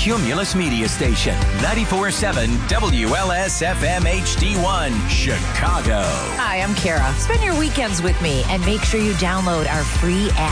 Cumulus Media Station, 94.7 WLS-FM HD1, Chicago. Hi, I'm Kara. Spend your weekends with me and make sure you download our free app.